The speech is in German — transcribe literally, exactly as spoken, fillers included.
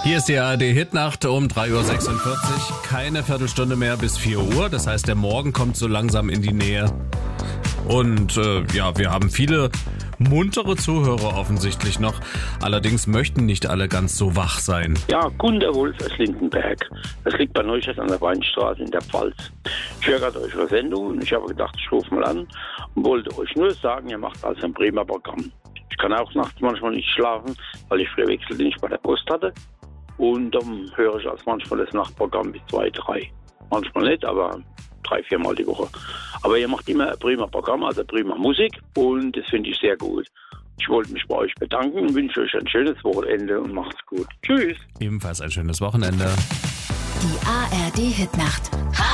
Hier ist die A R D-Hitnacht um drei Uhr sechsundvierzig. Keine Viertelstunde mehr bis vier Uhr. Das heißt, der Morgen kommt so langsam in die Nähe. Und äh, ja, wir haben viele muntere Zuhörer offensichtlich noch. Allerdings möchten nicht alle ganz so wach sein. Ja, Gunter Wolf aus Lindenberg. Das liegt bei Neustadt an der Weinstraße in der Pfalz. Ich höre gerade eure Sendung und ich habe gedacht, ich rufe mal an und wollte euch nur sagen, ihr macht also ein prima Programm. Ich kann auch nachts manchmal nicht schlafen, weil ich früher Wechseldienst bei der Post hatte. Und dann höre ich also manchmal das Nachtprogramm bis zwei, drei. Manchmal nicht, aber drei, viermal die Woche. Aber ihr macht immer ein prima Programm, also prima Musik und das finde ich sehr gut. Ich wollte mich bei euch bedanken und wünsche euch ein schönes Wochenende und macht's gut. Tschüss. Ebenfalls ein schönes Wochenende. Die A R D-Hitnacht.